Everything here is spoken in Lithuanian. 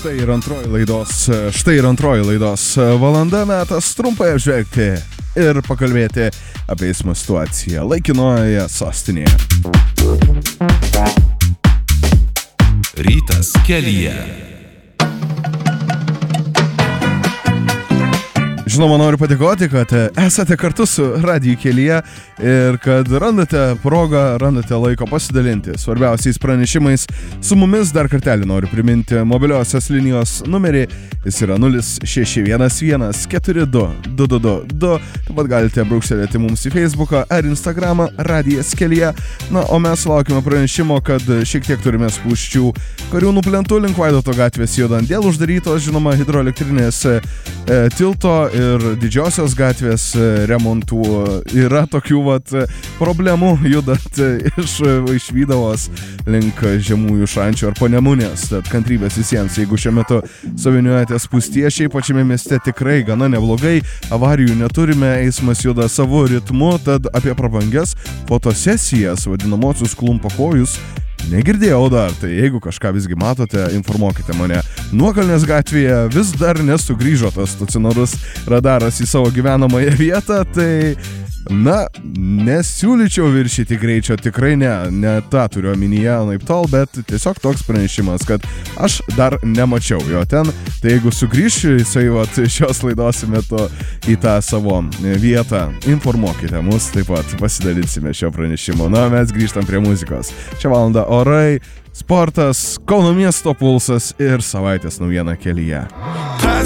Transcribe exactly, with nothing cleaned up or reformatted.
Štai ir antroji laidos, štai ir antroji laidos valanda, metas trumpai apžvelgti ir pakalbėti apie eismo situaciją laikinoje sostinėje. Rytas kelyje. Žinoma, noriu padėkoti, kad esate kartu su Radiju kelyje ir kad randate progą, randate laiko pasidalinti svarbiausiais pranešimais. Su mumis dar kartelį noriu priminti mobiliosios linijos numerį. Jis yra nulis šeši vienas vienas keturi du du du du du. Taip pat galite brūkštelėti mums į Facebooką ar Instagramą Radijas kelyje. Na, o mes laukime pranešimo, kad šiek tiek turime spūsčių Kariūnų plentų link Vaidoto gatvės judant dėl uždarytos, žinoma, hidroelektrinės e, tilto ir didžiosios gatvės remontų. Yra tokių vat problemų judant iš Vaišvydavos link Žemųjų Šančių ar Panemunės. Tad kantrybės visiems, jeigu šiuo metu saviniuojate spūstiešiai, pačiame mieste tikrai gana neblogai, avarijų neturime, eismas juda savo ritmu, tad apie prabangias fotosesijas, vadinamosius klumpakojus, negirdėjau dar, tai jeigu kažką visgi matote, informuokite mane. Nuokalnės gatvėje vis dar nesugrįžo tas stacionarus radaras į savo gyvenamąją vietą, tai na, nesiūlyčiau viršyti greičio, tikrai ne, ne tą turiu omenyje naip tol, bet tiesiog toks pranešimas, kad aš dar nemačiau jo ten, tai jeigu sugrįšiu jisai vat šios laidos metu į tą savo vietą, informuokite mus, taip pat pasidalinsime šio pranešimo. Na, mes grįžtam prie muzikos. Šią valandą orai, sportas, Kauno miesto pulsas ir savaitės naujiena kelyje.